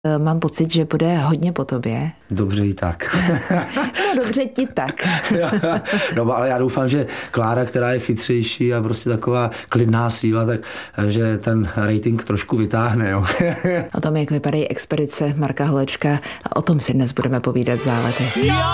Mám pocit, že bude hodně po tobě. Dobře i tak. No dobře ti tak. No ale já doufám, že Klára, která je chytřejší a prostě taková klidná síla, tak že ten rating trošku vytáhne. Jo. O tom, jak vypadají expedice Marka Holečka, o tom si dnes budeme povídat v Zálety.